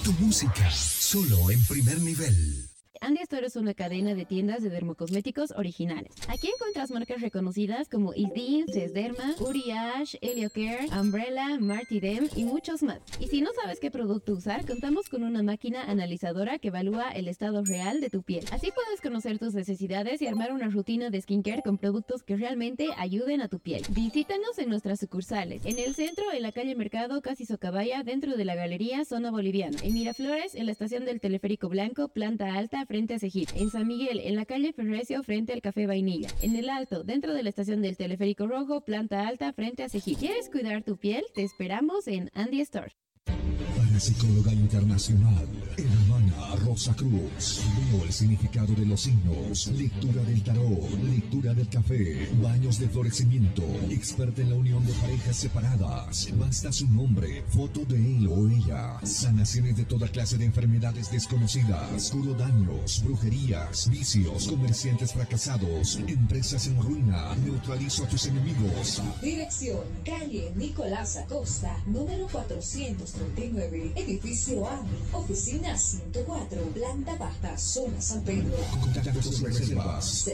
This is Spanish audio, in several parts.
Tu música, solo en Primer Nivel. Andy Store es una cadena de tiendas de dermocosméticos originales. Aquí encuentras marcas reconocidas como Isdin, Sesderma, Uriage, Heliocare, Umbrella, Marty Dem y muchos más. Y si no sabes qué producto usar, contamos con una máquina analizadora que evalúa el estado real de tu piel. Así puedes conocer tus necesidades y armar una rutina de skincare con productos que realmente ayuden a tu piel. Visítanos en nuestras sucursales. En el centro, en la calle Mercado, casi Socabaya, dentro de la galería Zona Boliviana. En Miraflores, en la estación del Teleférico Blanco, planta alta, frente a Cejit. En San Miguel, en la calle Ferrecio, frente al Café Vainilla. En El Alto, dentro de la estación del Teleférico Rojo, planta alta, frente a Cejit. ¿Quieres cuidar tu piel? Te esperamos en Andy Store. Parapsicóloga internacional, hermana Rosa Cruz. Veo el significado de los signos, lectura del tarot, lectura del café, baños de florecimiento, experta en la unión de parejas separadas. Basta su nombre, foto de él o ella. Sanaciones de toda clase de enfermedades desconocidas, curo daños, brujerías, vicios, comerciantes fracasados, empresas en ruina. Neutralizo a tus enemigos. Dirección: calle Nicolás Acosta, número 439, edificio AMI, oficina 104, planta baja, zona San Pedro. Contactos y reservas.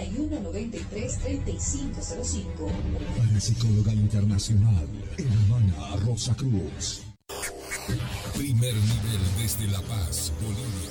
7193-3505. Parapsicóloga internacional, hermana Rosa Cruz. Primer Nivel desde La Paz, Bolivia.